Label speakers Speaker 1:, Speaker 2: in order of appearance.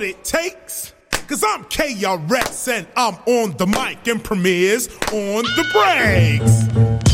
Speaker 1: it takes. Cause I'm KRS and I'm on the mic and premieres on the breaks.